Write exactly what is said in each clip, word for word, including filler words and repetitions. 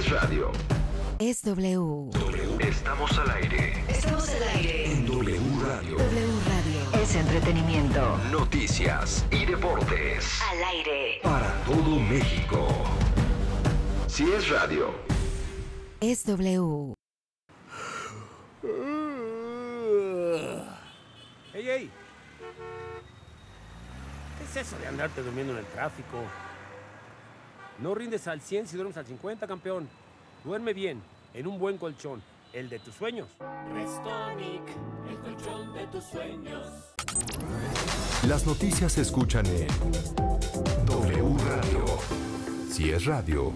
es radio. Es W. W. Estamos al aire. Estamos al aire. En W Radio. W Radio. Es entretenimiento. Noticias y deportes. Al aire. Para todo México. Si es radio. Es W. ¡Ey, ey! ¿Qué es eso de andarte durmiendo en el tráfico? No rindes al cien si duermes al cincuenta, campeón. Duerme bien, en un buen colchón, el de tus sueños. Restonic, el colchón de tus sueños. Las noticias se escuchan en W Radio. Si es radio,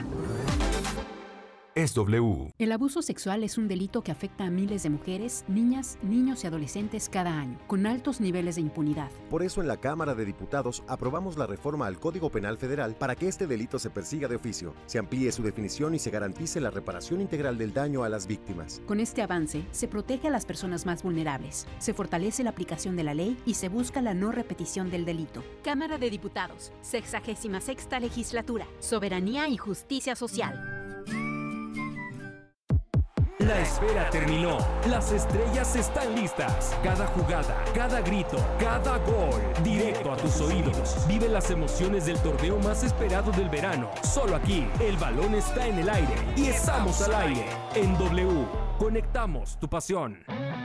es W. El abuso sexual es un delito que afecta a miles de mujeres, niñas, niños y adolescentes cada año, con altos niveles de impunidad. Por eso en la Cámara de Diputados aprobamos la reforma al Código Penal Federal para que este delito se persiga de oficio, se amplíe su definición y se garantice la reparación integral del daño a las víctimas. Con este avance, se protege a las personas más vulnerables, se fortalece la aplicación de la ley y se busca la no repetición del delito. Cámara de Diputados, sexagésima sexta legislatura, soberanía y justicia social. La espera terminó. Las estrellas están listas. Cada jugada, cada grito, cada gol. Directo a tus oídos. Vive las emociones del torneo más esperado del verano. Solo aquí, el balón está en el aire. Y estamos al aire. En W. Conectamos tu pasión.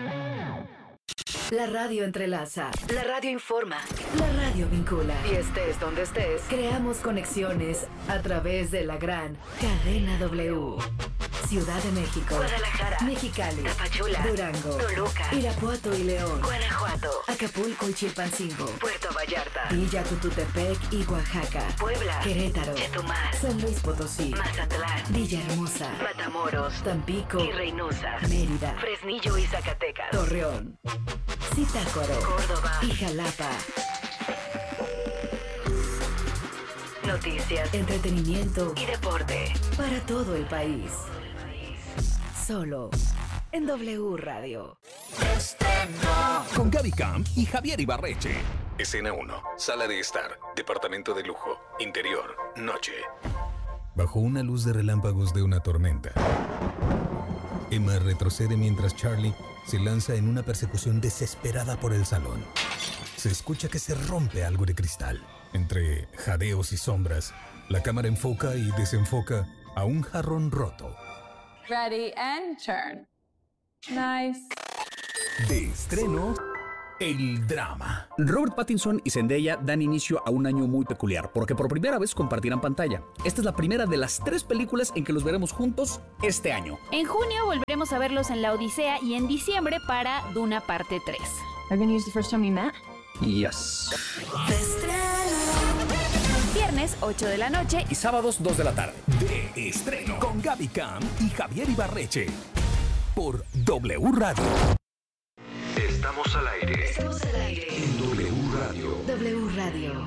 La radio entrelaza. La radio informa. La radio vincula. Y estés donde estés, creamos conexiones a través de la gran cadena W. Ciudad de México, Guadalajara, Mexicali, Tapachula, Durango, Toluca, Irapuato y León, Guanajuato, Acapulco y Chilpancingo, Puerto Vallarta, Villa Tututepec y Oaxaca, Puebla, Querétaro, Chetumal, San Luis Potosí, Mazatlán, Villahermosa, Matamoros, Tampico y Reynosa, Mérida, Fresnillo y Zacatecas, Torreón, Zitácuaro, Córdoba y Jalapa. Noticias, entretenimiento y deporte para todo el país. Solo en W Radio. Con Gaby Camp y Javier Ibarreche. Escena uno. Sala de estar. Departamento de lujo. Interior. Noche. Bajo una luz de relámpagos de una tormenta, Emma retrocede mientras Charlie se lanza en una persecución desesperada por el salón. Se escucha que se rompe algo de cristal. Entre jadeos y sombras, la cámara enfoca y desenfoca a un jarrón roto. Ready and turn. Nice. De estreno, el drama. Robert Pattinson y Zendaya dan inicio a un año muy peculiar, porque por primera vez compartirán pantalla. Esta es la primera de las tres películas en que los veremos juntos este año. En junio volveremos a verlos en La Odisea y en diciembre para Duna parte tres. Are you gonna use the first time you met? Yes. Viernes, ocho de la noche. Y sábados, dos de la tarde. De estreno. Con Gaby Camp y Javier Ibarreche. Por W Radio. Estamos al aire. Estamos al aire. En W Radio. W Radio.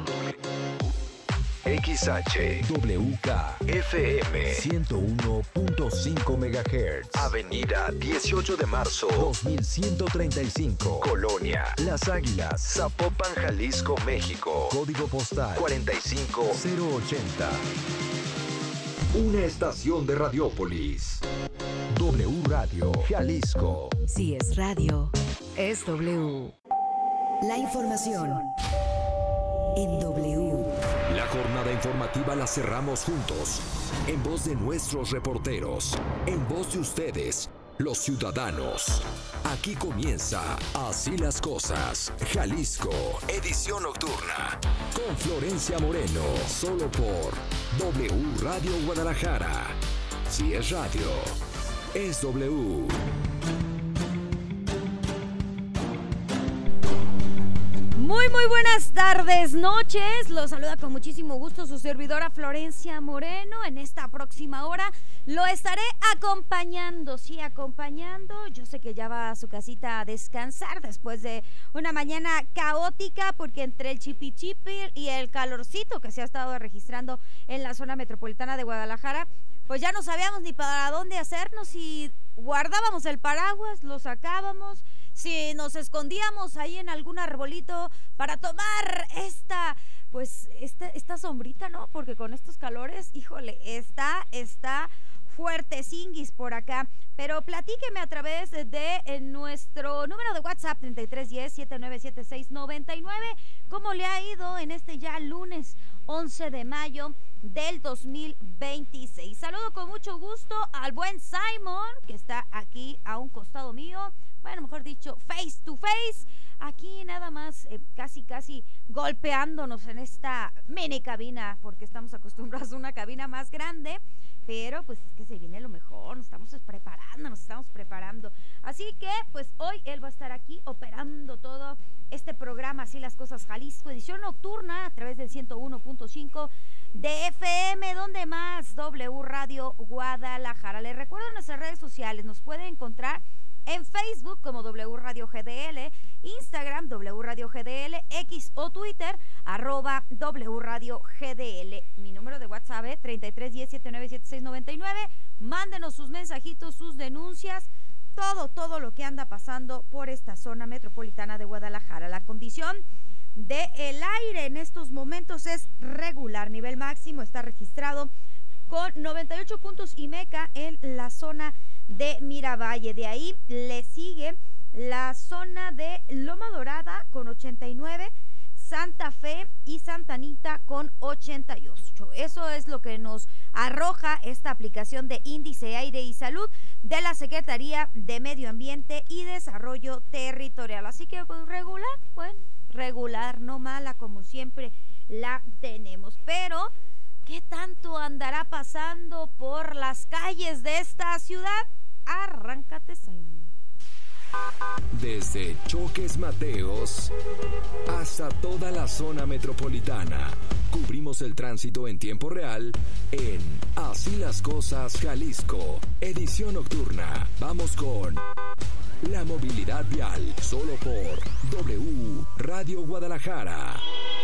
X H W K F M ciento uno punto cinco megahertz. Avenida dieciocho de marzo dos mil ciento treinta y cinco. Colonia Las Águilas, Zapopan, Jalisco, México. Código postal cuarenta y cinco cero ochenta. Una estación de Radiópolis. W Radio Jalisco. Si es radio, es W. La información en W. La jornada informativa la cerramos juntos, en voz de nuestros reporteros, en voz de ustedes, los ciudadanos. Aquí comienza Así las Cosas, Jalisco, edición nocturna, con Florencia Moreno, solo por W Radio Guadalajara. Si es radio, es W. Muy, muy buenas tardes, noches. Los saluda con muchísimo gusto su servidora Florencia Moreno. En esta próxima hora lo estaré acompañando, sí, acompañando. Yo sé que ya va a su casita a descansar después de una mañana caótica, porque entre el chipichipi y el calorcito que se ha estado registrando en la zona metropolitana de Guadalajara, pues ya no sabíamos ni para dónde hacernos, si guardábamos el paraguas, lo sacábamos, si nos escondíamos ahí en algún arbolito para tomar esta, pues, esta, esta sombrita, ¿no? Porque con estos calores, híjole, está, está fuerte cinguis por acá, pero platíqueme a través de, de eh, nuestro número de WhatsApp treinta y tres diez, setenta y nueve setenta y seis noventa y nueve, cómo le ha ido en este ya lunes once de mayo del dos mil veintiséis. Saludo con mucho gusto al buen Simon, que está aquí a un costado mío, bueno, mejor dicho, face to face, aquí nada más eh, casi casi golpeándonos en esta mini cabina, porque estamos acostumbrados a una cabina más grande, pero pues es que se viene lo mejor, nos estamos preparando, nos estamos preparando, así que pues hoy él va a estar aquí operando todo este programa, Así las Cosas Jalisco, edición nocturna a través del ciento uno punto cinco de F M, donde más W Radio Guadalajara. Les recuerdo nuestras redes sociales, nos puede encontrar en Facebook como W Radio G D L, Instagram W Radio G D L, X o Twitter arroba W Radio G D L. Mi número de WhatsApp es treinta y tres diez, setenta y nueve setenta y seis noventa y nueve. Mándenos sus mensajitos, sus denuncias, todo, todo lo que anda pasando por esta zona metropolitana de Guadalajara. La condición del aire en estos momentos es regular, nivel máximo está registrado con noventa y ocho puntos I M E C A en la zona de Miravalle. De ahí le sigue la zona de Loma Dorada con ochenta y nueve, Santa Fe y Santa Anita con ochenta y ocho. Eso es lo que nos arroja esta aplicación de índice aire y salud de la Secretaría de Medio Ambiente y Desarrollo Territorial. Así que pues, regular, bueno, regular, no mala como siempre la tenemos, pero ¿qué tanto andará pasando por las calles de esta ciudad? Arráncate, Simon. Desde Choques Mateos hasta toda la zona metropolitana, cubrimos el tránsito en tiempo real en Así las Cosas Jalisco, edición nocturna. Vamos con la movilidad vial, solo por W Radio Guadalajara.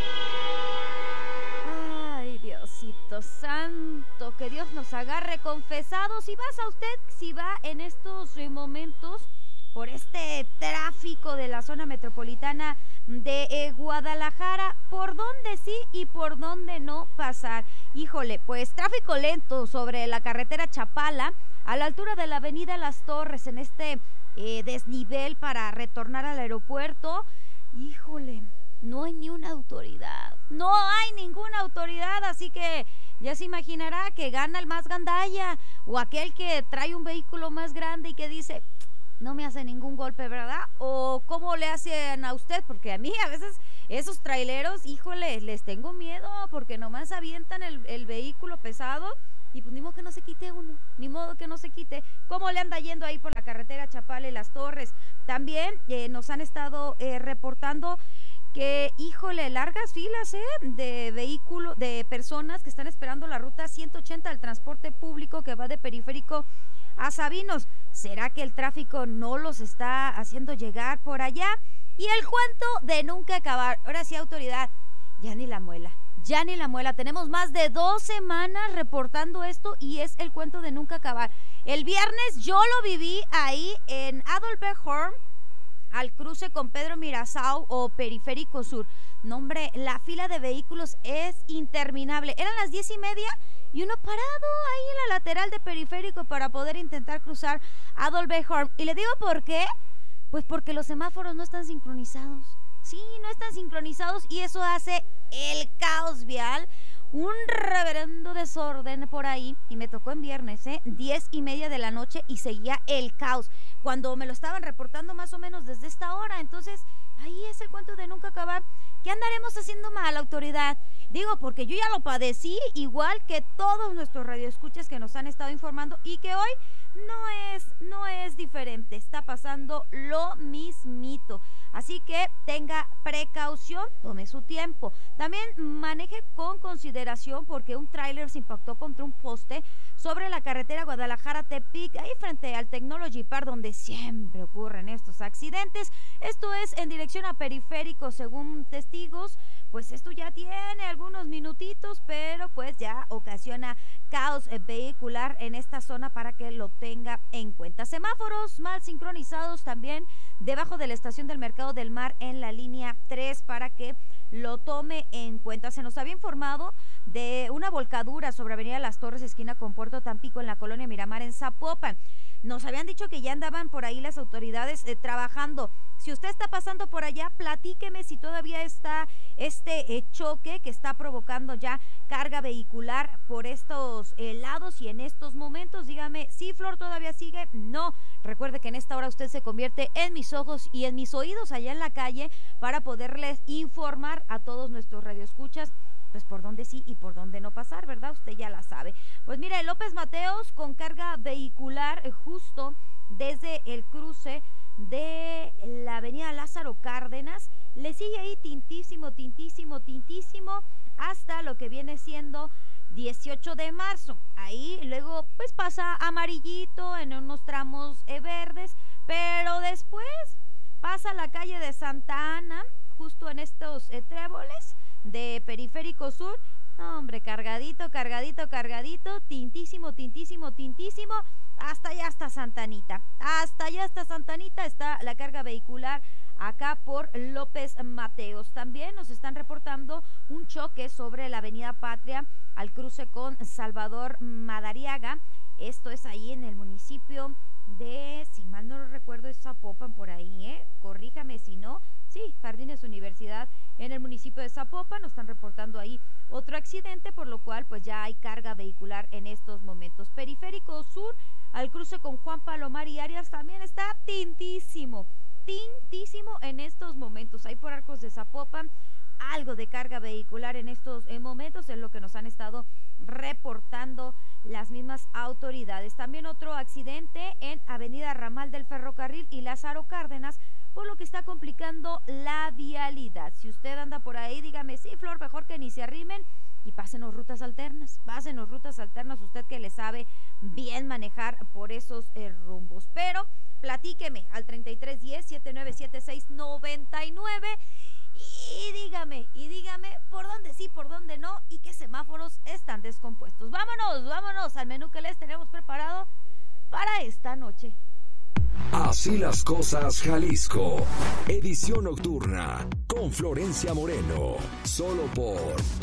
Diosito santo, que Dios nos agarre confesados. Si vas a usted, si va en estos momentos por este tráfico de la zona metropolitana de eh, Guadalajara, ¿por dónde sí y por dónde no pasar? Híjole, pues tráfico lento sobre la carretera Chapala, a la altura de la avenida Las Torres, en este eh, desnivel para retornar al aeropuerto. Híjole, no hay ni una autoridad, no hay ninguna autoridad, así que ya se imaginará que gana el más gandalla o aquel que trae un vehículo más grande y que dice, no me hace ningún golpe, ¿verdad? O cómo le hacen a usted, porque a mí a veces esos traileros, híjole, les tengo miedo porque nomás avientan el, el vehículo pesado y pues ni modo que no se quite uno, ni modo que no se quite. ¿Cómo le anda yendo ahí por la carretera Chapala y Las Torres? También eh, nos han estado eh, reportando que, híjole, largas filas ¿eh? de vehículos, de personas que están esperando la ruta ciento ochenta del transporte público que va de Periférico a Sabinos. ¿Será que el tráfico no los está haciendo llegar por allá? Y el cuento de nunca acabar. Ahora sí, autoridad, ya ni la muela, ya ni la muela. Tenemos más de dos semanas reportando esto y es el cuento de nunca acabar. El viernes yo lo viví ahí en Adolbert Horn, al cruce con Pedro Mirazao o Periférico Sur. No, hombre, la fila de vehículos es interminable. Eran las diez y media y uno parado ahí en la lateral de Periférico para poder intentar cruzar Adolbert Horn. Y le digo por qué, pues porque los semáforos no están sincronizados. Sí, no están sincronizados y eso hace el caos vial. Un reverendo desorden por ahí, y me tocó en viernes, ¿eh? diez y media de la noche y seguía el caos, cuando me lo estaban reportando más o menos desde esta hora. Entonces, ahí es el cuento de nunca acabar. ¿Qué andaremos haciendo mal, autoridad? Digo, porque yo ya lo padecí, igual que todos nuestros radioescuchas que nos han estado informando, y que hoy no es, no es diferente, está pasando lo mismito. Así que tenga precaución, tome su tiempo. También maneje con consideración porque un tráiler se impactó contra un poste sobre la carretera Guadalajara-Tepic, ahí frente al Technology Park, donde siempre ocurren estos accidentes. Esto es en dirección dirección a Periférico, según testigos, pues esto ya tiene algunos minutitos, pero pues ya ocasiona caos vehicular en esta zona para que lo tenga en cuenta. Semáforos mal sincronizados también debajo de la estación del Mercado del Mar en la línea tres para que lo tome en cuenta. Se nos había informado de una volcadura sobre Avenida Las Torres, esquina con Puerto Tampico, en la colonia Miramar, en Zapopan. Nos habían dicho que ya andaban por ahí las autoridades eh, trabajando. Si usted está pasando por allá, platíqueme si todavía está este eh, choque que está provocando ya carga vehicular por estos eh, lados y en estos momentos. Dígame, ¿sí, Flor, todavía sigue? No. Recuerde que en esta hora usted se convierte en mis ojos y en mis oídos allá en la calle para poderles informar a todos nuestros radioescuchas pues por dónde sí y por dónde no pasar, ¿verdad? Usted ya la sabe. Pues mire, López Mateos con carga vehicular justo desde el cruce de la avenida Lázaro Cárdenas, le sigue ahí tintísimo, tintísimo, tintísimo hasta lo que viene siendo dieciocho de marzo. Ahí luego pues pasa amarillito en unos tramos eh, verdes, pero después pasa la calle de Santa Ana, justo en estos eh, tréboles de Periférico Sur. No, hombre, cargadito, cargadito, cargadito, tintísimo, tintísimo, tintísimo, hasta allá hasta Santa Anita. Hasta allá hasta Santa Anita está la carga vehicular acá por López Mateos. También nos están reportando un choque sobre la avenida Patria al cruce con Salvador Madariaga. Esto es ahí en el municipio de, si mal no lo recuerdo, es Zapopan por ahí, ¿eh? Corríjame si no. Sí, Jardines Universidad en el municipio de Zapopan. Nos están reportando ahí otro accidente, por lo cual pues ya hay carga vehicular en estos momentos. Periférico Sur al cruce con Juan Palomar y Arias también está tintísimo, tintísimo en estos momentos. Ahí por Arcos de Zapopan algo de carga vehicular en estos eh, momentos, es lo que nos han estado reportando las mismas autoridades. También otro accidente en Avenida Ramal del Ferrocarril y Lázaro Cárdenas, por lo que está complicando la vialidad. Si usted anda por ahí, dígame, sí, Flor, mejor que ni se arrimen y pásenos rutas alternas, pásenos rutas alternas, usted que le sabe bien manejar por esos eh, rumbos. Pero platíqueme al treinta y tres diez, setenta y nueve setenta y seis noventa y nueve y dígame, y dígame por dónde sí, por dónde no y qué semáforos están descompuestos. Vámonos, vámonos al menú que les tenemos preparado para esta noche. Así las cosas, Jalisco. Edición nocturna con Florencia Moreno. Solo por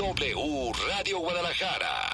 W Radio Guadalajara.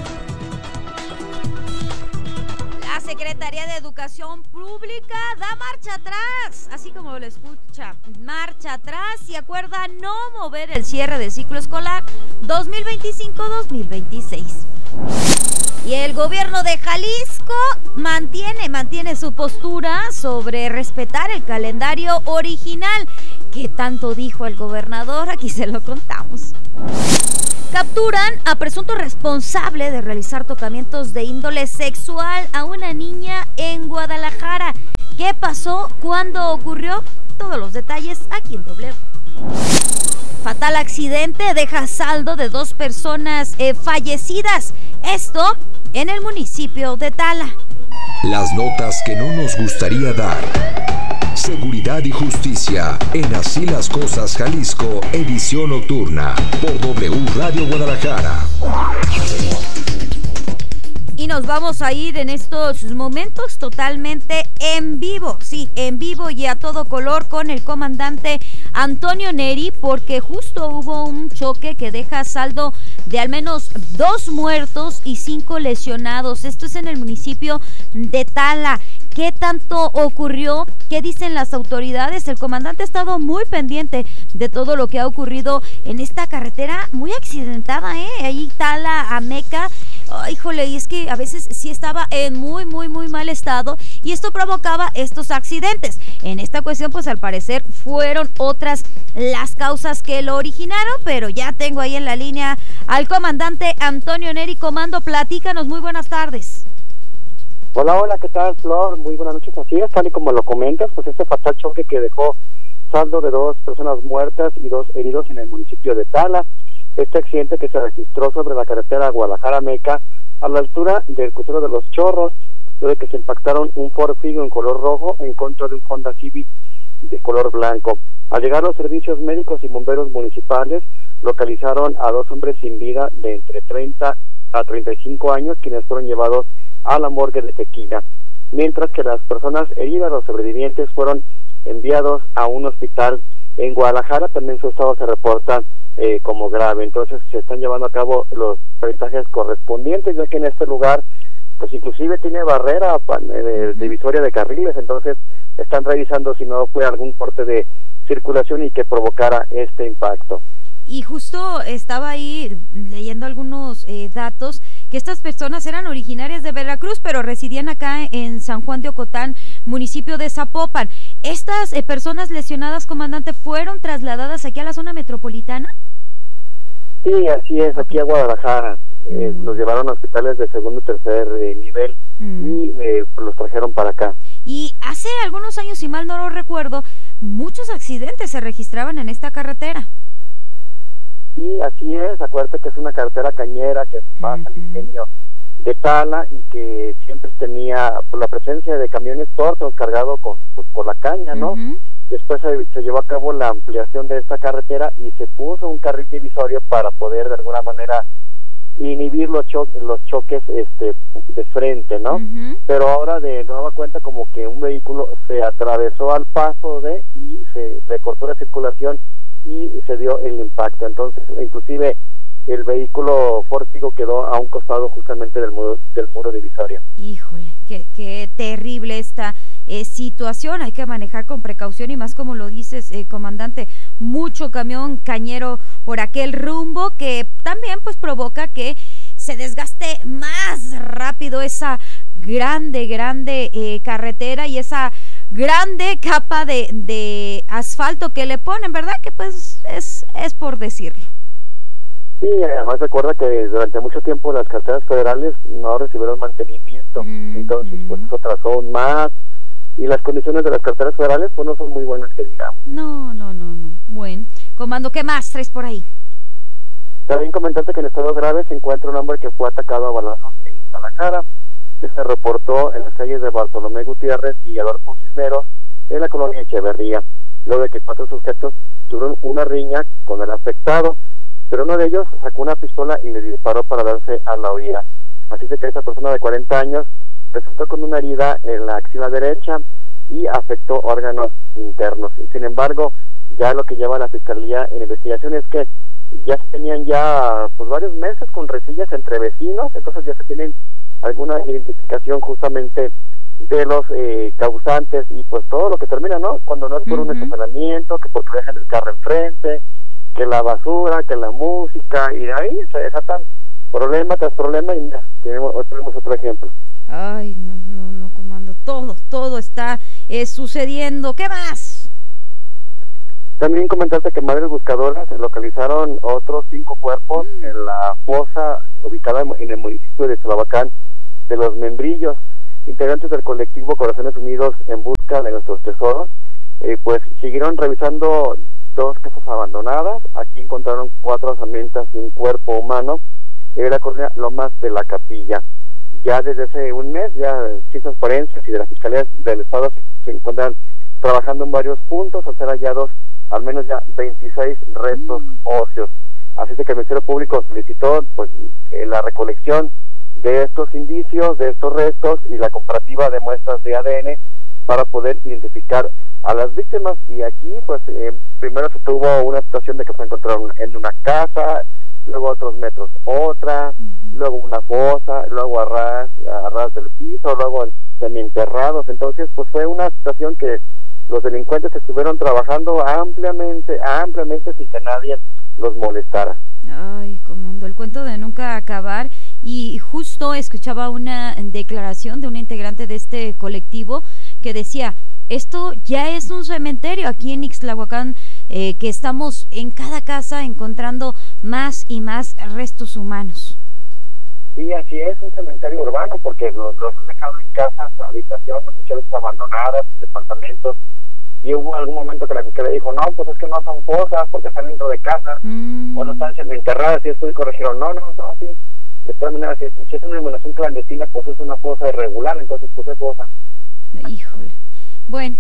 La Secretaría de Educación Pública da marcha atrás, así como lo escucha, marcha atrás y acuerda no mover el cierre del ciclo escolar dos mil veinticinco dos mil veintiséis. Y el gobierno de Jalisco mantiene, mantiene su postura sobre respetar el calendario original. ¿Qué tanto dijo el gobernador? Aquí se lo contamos. Capturan a presunto responsable de realizar tocamientos de índole sexual a una niña en Guadalajara. ¿Qué pasó? ¿Cuándo ocurrió? Todos los detalles aquí en W. Fatal accidente deja saldo de dos personas eh, fallecidas. Esto en el municipio de Tala. Las notas que no nos gustaría dar. Seguridad y justicia en Así las cosas, Jalisco, edición nocturna por W Radio Guadalajara. Y nos vamos a ir en estos momentos totalmente en vivo, sí, en vivo y a todo color con el comandante Antonio Neri, porque justo hubo un choque que deja saldo de al menos dos muertos y cinco lesionados. Esto es en el municipio de Tala. ¿Qué tanto ocurrió? ¿Qué dicen las autoridades? El comandante ha estado muy pendiente de todo lo que ha ocurrido en esta carretera muy accidentada, ¿eh? Ahí Tala a Meca. Oh, híjole, y es que a veces sí estaba en muy, muy, muy mal estado y esto provocaba estos accidentes. En esta cuestión, pues al parecer fueron otras las causas que lo originaron, pero ya tengo ahí en la línea al comandante Antonio Neri. Comando, platícanos, muy buenas tardes. Hola, hola, ¿qué tal, Flor? Muy buenas noches. Así es, tal y como lo comentas, pues este fatal choque que dejó saldo de dos personas muertas y dos heridos en el municipio de Tala. Este accidente que se registró sobre la carretera Guadalajara-Meca a la altura del crucero de Los Chorros, luego de que se impactaron un Ford Figo en color rojo en contra de un Honda Civic de color blanco. Al llegar los servicios médicos y bomberos municipales, localizaron a dos hombres sin vida de entre treinta a treinta y cinco años, quienes fueron llevados a la morgue de Tequila, mientras que las personas heridas, los sobrevivientes, fueron enviados a un hospital en Guadalajara. También su estado se reporta eh, como grave. Entonces se están llevando a cabo los peritajes correspondientes, ya que en este lugar pues inclusive tiene barrera eh, divisoria de carriles. Entonces están revisando si no fue algún corte de circulación y que provocara este impacto. Y justo estaba ahí leyendo algunos eh, datos, que estas personas eran originarias de Veracruz, pero residían acá en San Juan de Ocotán, municipio de Zapopan. ¿Estas eh, personas lesionadas, comandante, fueron trasladadas aquí a la zona metropolitana? Sí, así es, aquí a Guadalajara. Eh, mm. Los llevaron a hospitales de segundo y tercer eh, nivel mm. y eh, los trajeron para acá. Y hace algunos años, si mal no lo recuerdo, muchos accidentes se registraban en esta carretera. Sí, así es, acuérdate que es una carretera cañera que pasa uh-huh. al ingenio de Tala y que siempre tenía por la presencia de camiones tortos cargados con pues, por la caña, ¿no? Uh-huh. Después se, se llevó a cabo la ampliación de esta carretera y se puso un carril divisorio para poder de alguna manera inhibir los, cho los choques este de frente, ¿no? Uh-huh. Pero ahora de nueva cuenta como que un vehículo se atravesó al paso de y se le cortó la circulación y se dio el impacto. Entonces inclusive el vehículo Ford Figo quedó a un costado justamente del muro, del muro divisorio. Híjole, qué, qué terrible esta eh, situación. Hay que manejar con precaución y más como lo dices, eh, comandante, mucho camión cañero por aquel rumbo que también pues provoca que se desgaste más rápido esa grande, grande eh, carretera y esa grande capa de, de asfalto que le ponen, ¿verdad? Que pues es, es por decirlo. Sí, además recuerda que durante mucho tiempo las carreteras federales no recibieron mantenimiento, mm, entonces mm. pues eso trazó aún más y las condiciones de las carreteras federales pues no son muy buenas que digamos. No, no, no, no. Bueno, comando, ¿qué más traes por ahí? También comentarte que en estado grave se encuentra un hombre que fue atacado a balazos en Guadalajara. Se reportó en las calles de Bartolomé Gutiérrez y Adolfo Cisneros en la colonia Echeverría, luego de que cuatro sujetos tuvieron una riña con el afectado, pero uno de ellos sacó una pistola y le disparó para darse a la huida. Así que esta persona de cuarenta años resultó con una herida en la axila derecha y afectó órganos internos. Sin embargo, ya lo que lleva la Fiscalía en investigación es que ya se tenían ya pues varios meses con resillas entre vecinos, entonces ya se tienen alguna identificación justamente de los eh, causantes y pues todo lo que termina, ¿no? Cuando no es por uh-huh. un estacionamiento, que porque dejan el carro enfrente, que la basura, que la música, y de ahí se desatan problema tras problema y mira, tenemos, tenemos otro ejemplo. Ay, no, no, no, comando, todo, todo está eh, sucediendo. ¿Qué más? También comentarte que Madres Buscadoras localizaron otros cinco cuerpos mm. en la fosa ubicada en el municipio de Salabacán de los Membrillos. Integrantes del colectivo Corazones Unidos en busca de nuestros tesoros, eh, pues siguieron revisando dos casas abandonadas. Aquí encontraron cuatro herramientas y un cuerpo humano en la colonia Lomas de la Capilla. Ya desde hace un mes, ya ciencias forenses y de la Fiscalía del Estado se, se encuentran trabajando en varios puntos al ser hallados al menos ya veintiséis restos mm. óseos. Así que el Ministerio Público solicitó pues eh, la recolección de estos indicios, de estos restos y la comparativa de muestras de A D N para poder identificar a las víctimas. Y aquí pues eh, primero se tuvo una situación de que se encontraron en una casa, luego a otros metros otra, uh-huh. luego una fosa, luego a ras, a ras del piso, luego semienterrados. Entonces pues fue una situación que los delincuentes estuvieron trabajando ampliamente, ampliamente sin que nadie los molestara. Ay, comando, el cuento de nunca acabar. Y justo escuchaba una declaración de una integrante de este colectivo que decía, esto ya es un cementerio aquí en Ixtlahuacán, eh, que estamos en cada casa encontrando más y más restos humanos. Sí, así es, un cementerio urbano, porque los, los han dejado en casas, habitaciones, muchas veces abandonadas, en departamentos, y hubo algún momento que la fiscalía dijo, no, pues es que no son fosas, porque están dentro de casas, mm. o no están enterradas, y después corrigieron, no, no, no, sí, de todas maneras, si, si es una inhumación clandestina, pues es una fosa irregular, entonces pues es fosa. Híjole. Bueno,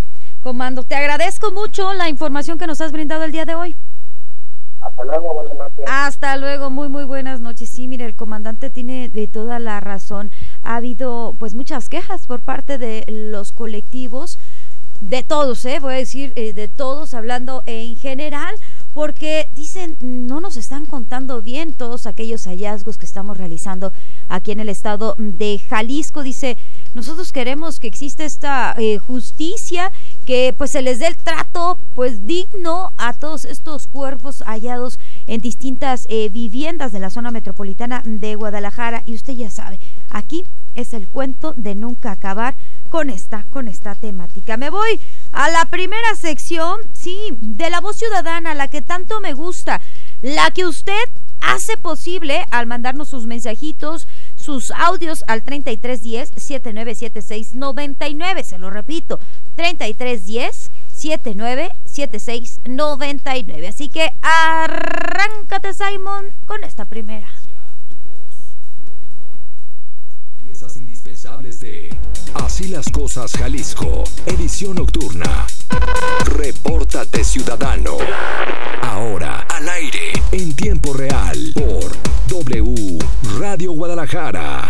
comando. Te agradezco mucho la información que nos has brindado el día de hoy. Hasta luego, buenas noches. Hasta luego, muy muy buenas noches. Sí, mire, el comandante tiene de toda la razón. Ha habido pues muchas quejas por parte de los colectivos, de todos, eh, voy a decir eh, de todos, hablando en general, porque dicen no nos están contando bien todos aquellos hallazgos que estamos realizando aquí en el estado de Jalisco. Dice, nosotros queremos que exista esta eh, justicia, que pues se les dé el trato pues digno a todos estos cuerpos hallados en distintas eh, viviendas de la zona metropolitana de Guadalajara. Y usted ya sabe, aquí es el cuento de nunca acabar con esta, con esta temática. Me voy a la primera sección, sí, de La Voz Ciudadana, la que tanto me gusta, la que usted hace posible al mandarnos sus mensajitos, sus audios al treinta y tres diez, setenta y nueve setenta y seis noventa y nueve. Se lo repito, treinta y tres diez, setenta y nueve setenta y seis noventa y nueve. Así que arráncate, Simon, con esta primera. Piezas indispensables de Así las Cosas Jalisco, edición nocturna. Repórtate, ciudadano. Ahora, al aire, en tiempo real, por W Radio Guadalajara.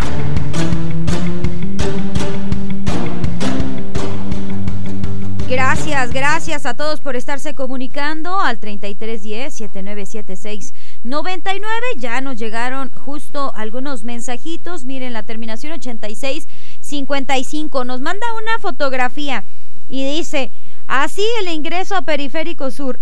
Gracias, gracias a todos por estarse comunicando al treinta y tres diez, setenta y nueve setenta y seis noventa y nueve. Ya nos llegaron justo algunos mensajitos. Miren, la terminación ochenta y seis cincuenta y cinco nos manda una fotografía y dice, así el ingreso a Periférico Sur,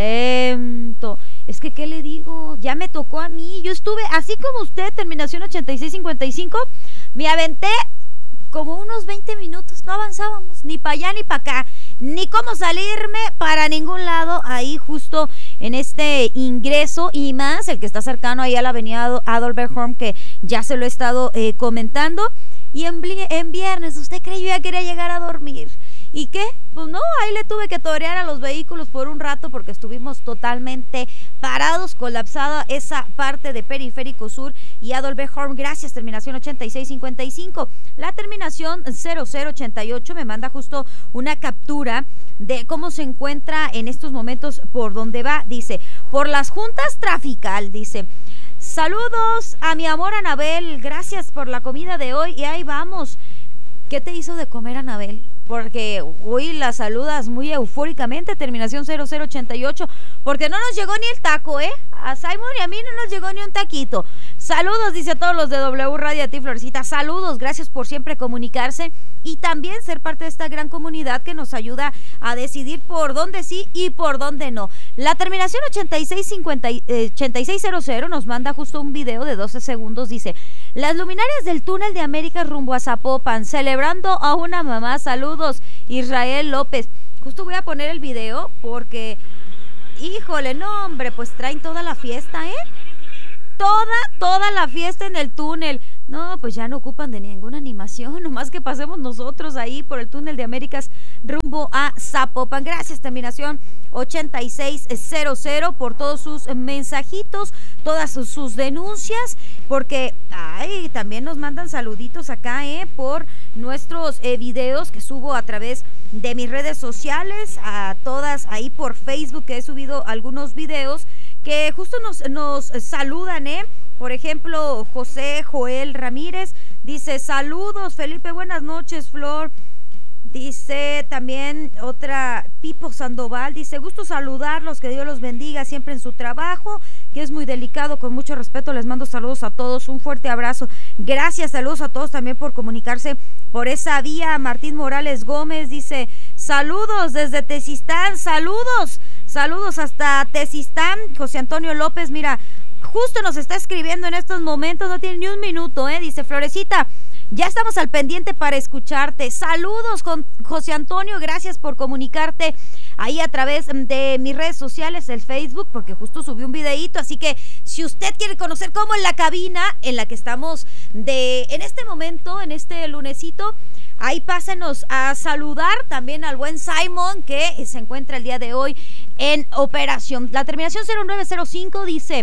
lento. Es que, ¿qué le digo? Ya me tocó a mí. Yo estuve, así como usted, terminación ochenta y seis cincuenta y cinco, me aventé como unos veinte minutos, no avanzábamos, ni para allá ni para acá, ni cómo salirme para ningún lado, ahí justo en este ingreso, y más el que está cercano ahí a la avenida Adolbert Horm, que ya se lo he estado eh, comentando. Y en, en viernes, ¿usted cree yo ya quería llegar a dormir? ¿Y qué? Pues no, ahí le tuve que torear a los vehículos por un rato porque estuvimos totalmente parados, colapsada esa parte de Periférico Sur y Adolbert Horm. Gracias, terminación ochenta y seis cincuenta y cinco. La terminación cero cero ochenta y ocho me manda justo una captura de cómo se encuentra en estos momentos por donde va. Dice, por las juntas trafical, dice, saludos a mi amor Anabel, gracias por la comida de hoy y ahí vamos. ¿Qué te hizo de comer, Anabel? Porque hoy la saludas muy eufóricamente, terminación cero cero ochenta y ocho, porque no nos llegó ni el taco, ¿eh? A Simon y a mí no nos llegó ni un taquito. Saludos, dice a todos los de W Radio, a ti, Florecita, saludos, gracias por siempre comunicarse y también ser parte de esta gran comunidad que nos ayuda a decidir por dónde sí y por dónde no. La terminación ochenta y seis cincuenta, eh, ochenta y seis cero cero nos manda justo un video de doce segundos, dice, las luminarias del túnel de América rumbo a Zapopan, celebrando a una mamá, saludos, Israel López. Justo voy a poner el video porque, híjole, no hombre, pues traen toda la fiesta, ¿eh? Toda, toda la fiesta en el túnel. No, pues ya no ocupan de ninguna animación, nomás que pasemos nosotros ahí por el túnel de Américas rumbo a Zapopan. Gracias, terminación ochenta y seis cero cero, por todos sus mensajitos, todas sus, sus denuncias, porque ay, también nos mandan saluditos acá, eh, por nuestros eh, videos que subo a través de mis redes sociales, a todas ahí por Facebook, que he subido algunos videos que justo nos, nos saludan, ¿eh? Por ejemplo, José Joel Ramírez dice, saludos, Felipe, buenas noches, Flor. Dice también otra, Pipo Sandoval, dice, gusto saludarlos, que Dios los bendiga siempre en su trabajo, que es muy delicado, con mucho respeto, les mando saludos a todos, un fuerte abrazo. Gracias, saludos a todos también por comunicarse por esa vía. Martín Morales Gómez dice, saludos desde Tezistán, saludos, saludos hasta Tezistán. José Antonio López, mira, justo nos está escribiendo en estos momentos, no tiene ni un minuto, ¿eh? Dice, Florecita, ya estamos al pendiente para escucharte. Saludos, con José Antonio, gracias por comunicarte ahí a través de mis redes sociales, el Facebook, porque justo subí un videíto, así que si usted quiere conocer cómo es la cabina en la que estamos de en este momento, en este lunesito, ahí pásenos a saludar también al buen Simon, que se encuentra el día de hoy en operación. La terminación cero nueve cero cinco dice,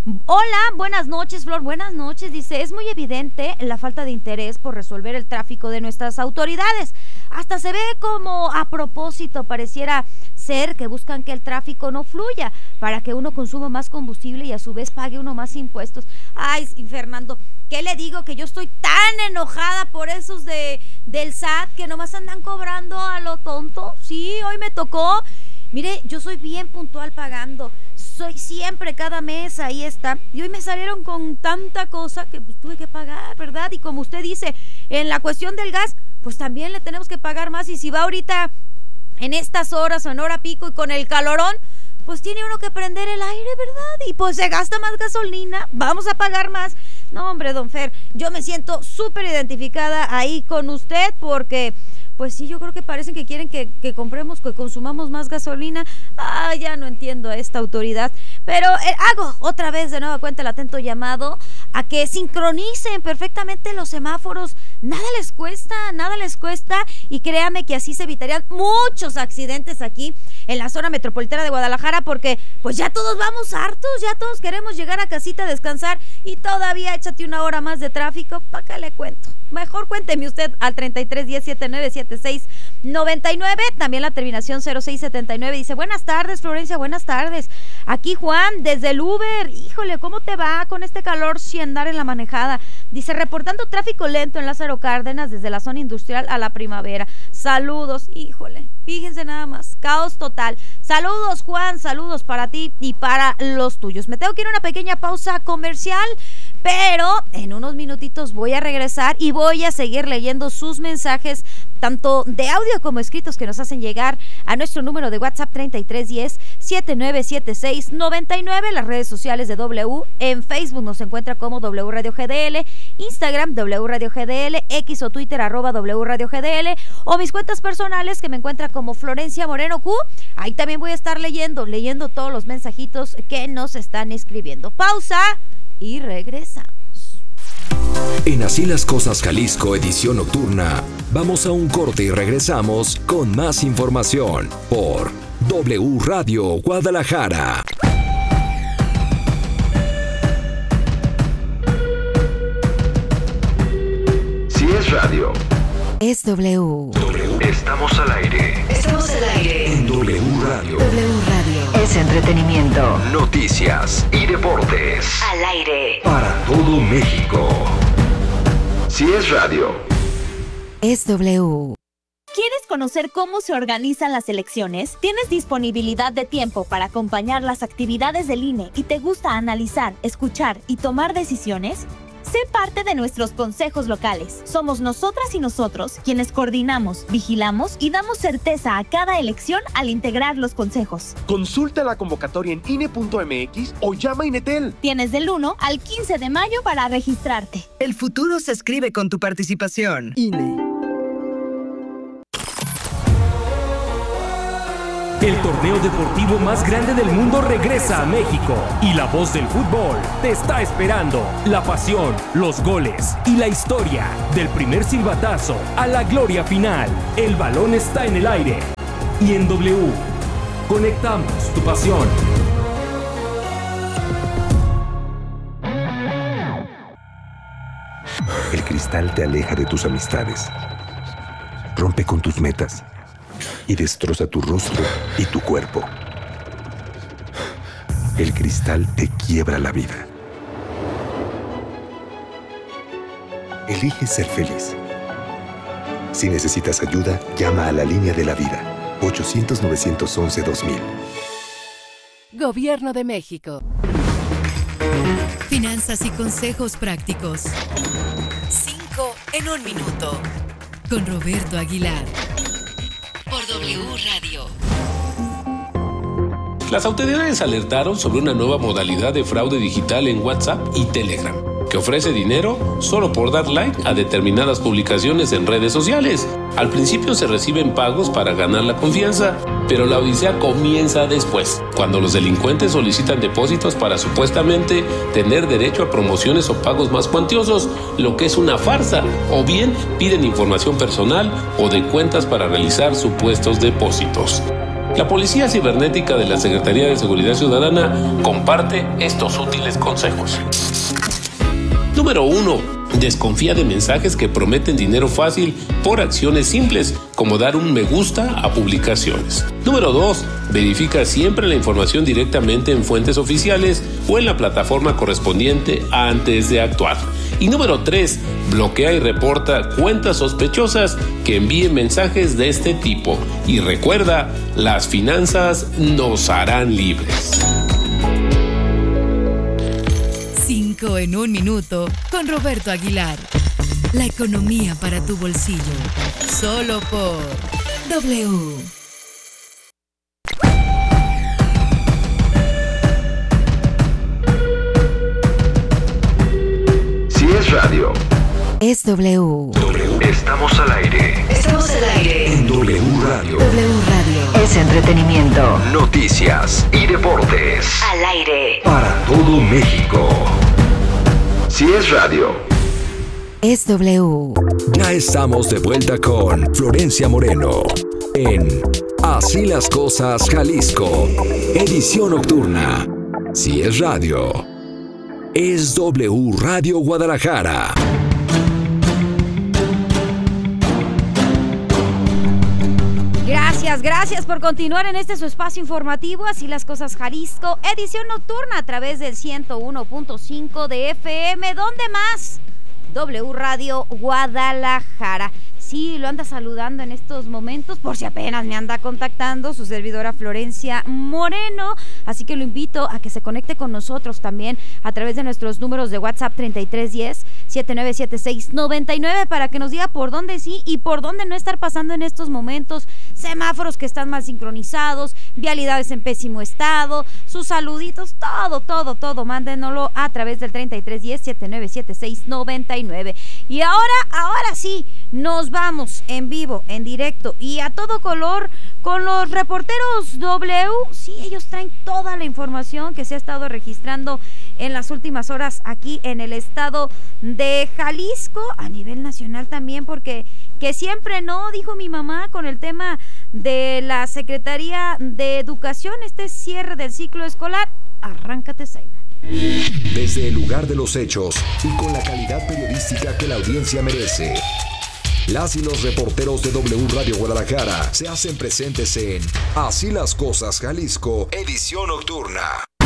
Hola, buenas noches, Flor, buenas noches. Dice, es muy evidente la falta de interés por resolver el tráfico de nuestras autoridades. Hasta se ve como a propósito, pareciera ser que buscan que el tráfico no fluya para que uno consuma más combustible y a su vez pague uno más impuestos. Ay, Fernando, ¿qué le digo? Que yo estoy tan enojada por esos de del S A T que nomás andan cobrando a lo tonto. Sí, hoy me tocó. Mire, yo soy bien puntual pagando. Soy siempre, cada mes, ahí está. Y hoy me salieron con tanta cosa que pues, tuve que pagar, ¿verdad? Y como usted dice, en la cuestión del gas, pues también le tenemos que pagar más. Y si va ahorita en estas horas o en hora pico y con el calorón, pues tiene uno que prender el aire, ¿verdad? Y pues se gasta más gasolina, vamos a pagar más. No, hombre, don Fer, yo me siento súper identificada ahí con usted porque... Pues sí, yo creo que parecen que quieren que, que compremos, que consumamos más gasolina. Ah, ya no entiendo a esta autoridad. Pero eh, hago otra vez de nueva cuenta el atento llamado a que sincronicen perfectamente los semáforos. Nada les cuesta, nada les cuesta. Y créame que así se evitarían muchos accidentes aquí en la zona metropolitana de Guadalajara, porque pues ya todos vamos hartos, ya todos queremos llegar a casita a descansar y todavía échate una hora más de tráfico. ¿Para qué le cuento? Mejor cuénteme usted al treinta y tres diez setenta y nueve setenta y seis noventa y nueve, también la terminación cero seis setenta y nueve. Dice, buenas tardes, Florencia, buenas tardes. Aquí Juan, desde el Uber. Híjole, ¿cómo te va con este calor sin andar en la manejada? Dice, reportando tráfico lento en Lázaro Cárdenas desde la zona industrial a la Primavera. Saludos, híjole, fíjense nada más, caos total. Saludos, Juan, saludos para ti y para los tuyos. Me tengo que ir a una pequeña pausa comercial, pero en unos minutitos voy a regresar y voy a seguir leyendo sus mensajes, tanto de audio como escritos, que nos hacen llegar a nuestro número de WhatsApp treinta y tres diez setenta y nueve setenta y seis noventa y nueve, las redes sociales de W, en Facebook nos encuentra como W Radio G D L, Instagram W Radio G D L, X o Twitter arroba W Radio G D L, o mis cuentas personales que me encuentra como Florencia Moreno Q. Ahí también voy a estar leyendo, leyendo todos los mensajitos que nos están escribiendo. Pausa y regresamos. En Así las Cosas Jalisco, edición nocturna, vamos a un corte y regresamos con más información por W Radio Guadalajara. Si es radio, es W. W. Estamos al aire. Estamos al aire. En W Radio. W Radio. Es entretenimiento. Noticias y deportes. Al aire. Para todo México. Si es radio, es W. ¿Quieres conocer cómo se organizan las elecciones? ¿Tienes disponibilidad de tiempo para acompañar las actividades del I N E y te gusta analizar, escuchar y tomar decisiones? Sé parte de nuestros consejos locales. Somos nosotras y nosotros quienes coordinamos, vigilamos y damos certeza a cada elección al integrar los consejos. Consulta la convocatoria en I N E punto M X o llama a Inetel. Tienes del uno al quince de mayo para registrarte. El futuro se escribe con tu participación. I N E. El torneo deportivo más grande del mundo regresa a México y la voz del fútbol te está esperando. La pasión, los goles y la historia del primer silbatazo a la gloria final. El balón está en el aire y en W conectamos tu pasión. El cristal te aleja de tus amistades, rompe con tus metas y destroza tu rostro y tu cuerpo. El cristal te quiebra la vida. Elige ser feliz. Si necesitas ayuda, llama a la línea de la vida, ochocientos nueve once dos mil. Gobierno de México. Finanzas y consejos prácticos. Cinco en un minuto. Con Roberto Aguilar. Por W Radio. Las autoridades alertaron sobre una nueva modalidad de fraude digital en WhatsApp y Telegram, que ofrece dinero solo por dar like a determinadas publicaciones en redes sociales. Al principio se reciben pagos para ganar la confianza, pero la odisea comienza después, cuando los delincuentes solicitan depósitos para supuestamente tener derecho a promociones o pagos más cuantiosos, lo que es una farsa, o bien piden información personal o de cuentas para realizar supuestos depósitos. La Policía Cibernética de la Secretaría de Seguridad Ciudadana comparte estos útiles consejos. Número uno. Desconfía de mensajes que prometen dinero fácil por acciones simples, como dar un me gusta a publicaciones. Número dos. Verifica siempre la información directamente en fuentes oficiales o en la plataforma correspondiente antes de actuar. Y número tres. Bloquea y reporta cuentas sospechosas que envíen mensajes de este tipo. Y recuerda, las finanzas nos harán libres. Cinco en un minuto con Roberto Aguilar. La economía para tu bolsillo. Solo por W. Si es radio, es W. W. Estamos al aire. Estamos al aire. En W Radio. W Radio. Es entretenimiento. Noticias y deportes. Al aire. Para todo México. Si es radio, es W. Ya estamos de vuelta con Florencia Moreno en Así las Cosas Jalisco, edición nocturna. Si es radio, es W Radio Guadalajara. Gracias, gracias por continuar en este su espacio informativo, Así las Cosas Jalisco, edición nocturna a través del ciento uno punto cinco de F M. ¿Dónde más? W Radio Guadalajara. Sí, lo anda saludando en estos momentos, por si apenas me anda contactando, su servidora Florencia Moreno. Así que lo invito a que se conecte con nosotros también a través de nuestros números de WhatsApp treinta y tres diez, setenta y nueve setenta y seis noventa y nueve para que nos diga por dónde sí y por dónde no estar pasando en estos momentos. Semáforos que están mal sincronizados, vialidades en pésimo estado, sus saluditos, todo, todo, todo. Mándenoslo a través del treinta y tres diez, setenta y nueve setenta y seis noventa y nueve. Y ahora, ahora sí, nos vamos en vivo, en directo y a todo color con los reporteros W. Sí, ellos traen toda la información que se ha estado registrando en las últimas horas aquí en el estado de Jalisco, a nivel nacional también, porque que siempre no, dijo mi mamá, con el tema de la Secretaría de Educación, este cierre del ciclo escolar. Arráncate, Simon. Desde el lugar de los hechos y con la calidad periodística que la audiencia merece, las y los reporteros de W Radio Guadalajara se hacen presentes en Así las Cosas Jalisco, edición nocturna.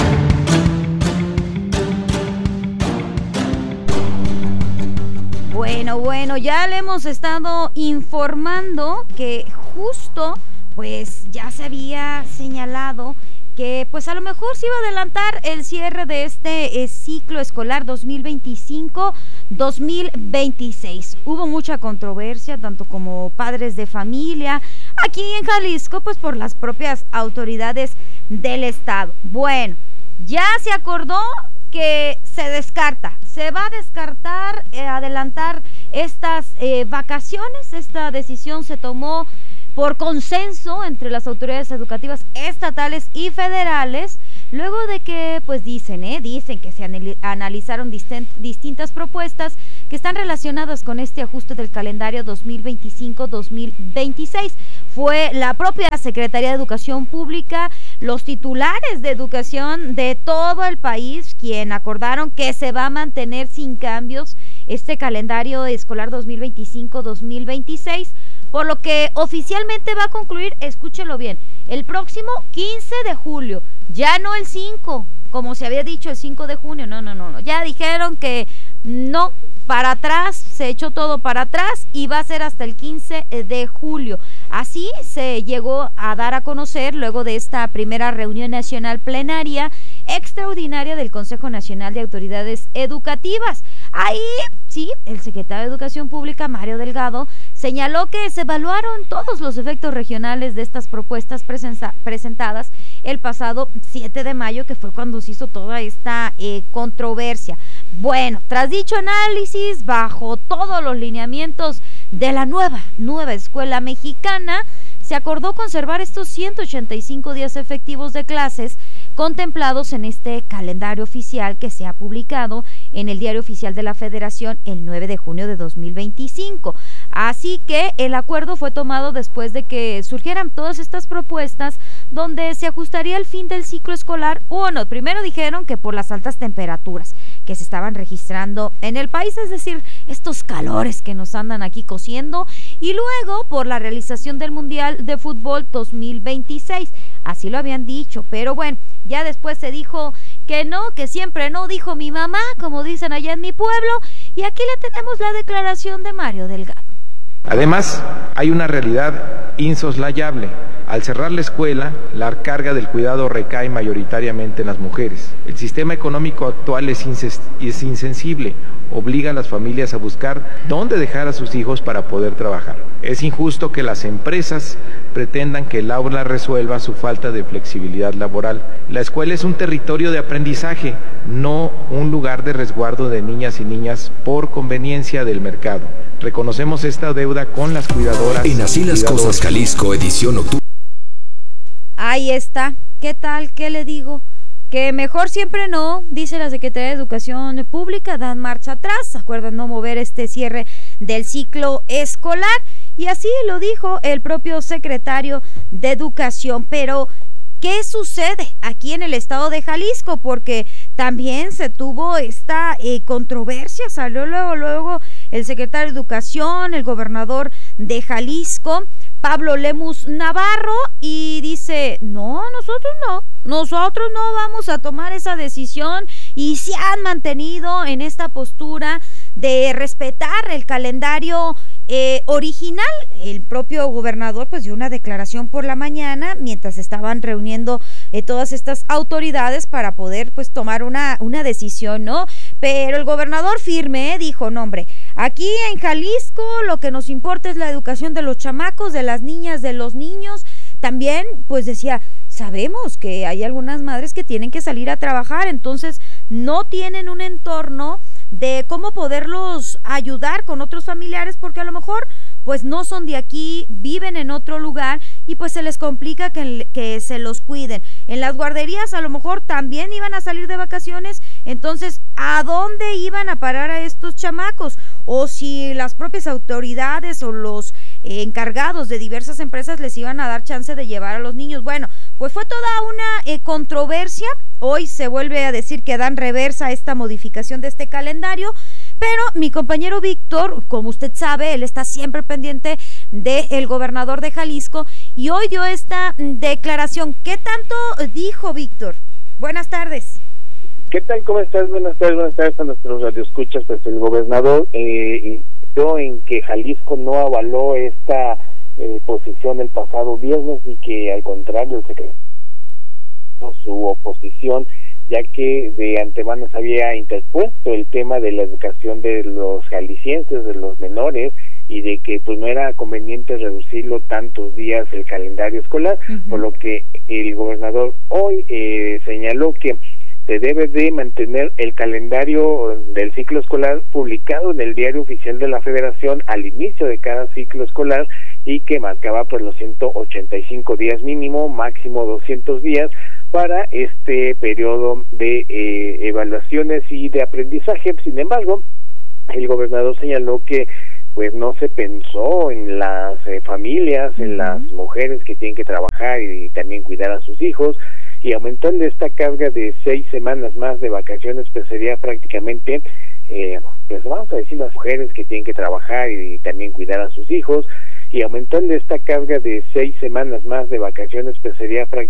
Bueno, bueno, ya le hemos estado informando que justo, pues ya se había señalado que pues a lo mejor se iba a adelantar el cierre de este eh, ciclo escolar dos mil veinticinco dos mil veintiséis. Hubo mucha controversia, tanto como padres de familia, aquí en Jalisco, pues por las propias autoridades del estado. Bueno, ya se acordó que se descarta, se va a descartar eh, adelantar estas eh, vacaciones. Esta decisión se tomó por consenso entre las autoridades educativas estatales y federales, luego de que, pues dicen, eh, dicen que se analizaron distin- distintas propuestas que están relacionadas con este ajuste del calendario dos mil veinticinco dos mil veintiséis. Fue la propia Secretaría de Educación Pública, los titulares de educación de todo el país, quien acordaron que se va a mantener sin cambios este calendario escolar dos mil veinticinco dos mil veintiséis, por lo que oficialmente va a concluir, escúchelo bien, el próximo quince de julio, ya no el cinco, como se había dicho el cinco de junio, no, no, no, no, ya dijeron que no, para atrás, se echó todo para atrás y va a ser hasta el quince de julio. Así se llegó a dar a conocer luego de esta primera reunión nacional plenaria extraordinaria del Consejo Nacional de Autoridades Educativas. Ahí, sí, el secretario de Educación Pública, Mario Delgado, señaló que se evaluaron todos los efectos regionales de estas propuestas presenta- presentadas el pasado siete de mayo, que fue cuando se hizo toda esta eh, controversia. Bueno, tras dicho análisis, bajo todos los lineamientos de la nueva, nueva escuela mexicana, se acordó conservar estos ciento ochenta y cinco días efectivos de clases contemplados en este calendario oficial que se ha publicado en el Diario Oficial de la Federación el nueve de junio de dos mil veinticinco. Así que el acuerdo fue tomado después de que surgieran todas estas propuestas donde se ajustaría el fin del ciclo escolar. Uno, primero dijeron que por las altas temperaturas que se estaban registrando en el país, es decir, estos calores que nos andan aquí cociendo, y luego por la realización del Mundial de Fútbol dos mil veintiséis. Así lo habían dicho, pero bueno, ya después se dijo que no, que siempre no, dijo mi mamá, como dicen allá en mi pueblo, y aquí le tenemos la declaración de Mario Delgado. Además, hay una realidad insoslayable. Al cerrar la escuela, la carga del cuidado recae mayoritariamente en las mujeres. El sistema económico actual es, inses- es insensible, obliga a las familias a buscar dónde dejar a sus hijos para poder trabajar. Es injusto que las empresas pretendan que el aula resuelva su falta de flexibilidad laboral. La escuela es un territorio de aprendizaje, no un lugar de resguardo de niñas y niñas por conveniencia del mercado. Reconocemos esta deuda con las cuidadoras. En Así las Cosas Jalisco, edición octubre. Ahí está. ¿Qué tal? ¿Qué le digo? Que mejor siempre no, dice la Secretaría de Educación Pública, dan marcha atrás, acuerdan no mover este cierre del ciclo escolar, y así lo dijo el propio secretario de Educación. Pero ¿qué sucede aquí en el estado de Jalisco? Porque también se tuvo esta eh, controversia, salió luego, luego el secretario de Educación, el gobernador de Jalisco, Pablo Lemus Navarro, y dice, no, nosotros no, nosotros no vamos a tomar esa decisión, y se han mantenido en esta postura de respetar el calendario eh, original. El propio gobernador pues dio una declaración por la mañana mientras estaban reuniendo eh, todas estas autoridades para poder pues tomar una, una decisión, ¿no? Pero el gobernador firme eh, dijo, no hombre, aquí en Jalisco lo que nos importa es la educación de los chamacos, de las niñas, de los niños. También pues decía, sabemos que hay algunas madres que tienen que salir a trabajar, entonces no tienen un entorno de cómo poderlos ayudar con otros familiares, porque a lo mejor pues no son de aquí, viven en otro lugar y pues se les complica que, que se los cuiden. En las guarderías a lo mejor también iban a salir de vacaciones, entonces ¿a dónde iban a parar a estos chamacos? O si las propias autoridades o los eh, encargados de diversas empresas les iban a dar chance de llevar a los niños. Bueno, pues fue toda una eh, controversia. Hoy se vuelve a decir que dan reversa a esta modificación de este calendario, pero mi compañero Víctor, como usted sabe, él está siempre pendiente del gobernador de Jalisco y hoy dio esta declaración. ¿Qué tanto dijo Víctor? Buenas tardes. ¿Qué tal? ¿Cómo estás? Buenas tardes, buenas tardes a nuestros radioescuchas. Pues el gobernador eh, insistió en que Jalisco no avaló esta eh, posición el pasado viernes y que al contrario el secretario su oposición, ya que de antemano se había interpuesto el tema de la educación de los jaliscienses, de los menores, y de que pues no era conveniente reducirlo tantos días el calendario escolar, uh-huh. Por lo que el gobernador hoy eh, señaló que se debe de mantener el calendario del ciclo escolar publicado en el Diario Oficial de la Federación al inicio de cada ciclo escolar y que marcaba pues los ciento ochenta y cinco días mínimo, máximo doscientos días para este periodo de eh, evaluaciones y de aprendizaje. Sin embargo, el gobernador señaló que pues no se pensó en las eh, familias, en las mujeres que tienen que trabajar y también cuidar a sus hijos, y aumentarle esta carga de seis semanas más de vacaciones pues sería prácticamente, eh, pues vamos a decir, las mujeres que tienen que trabajar y también cuidar a sus hijos, y aumentarle esta carga de seis semanas más de vacaciones pues sería prácticamente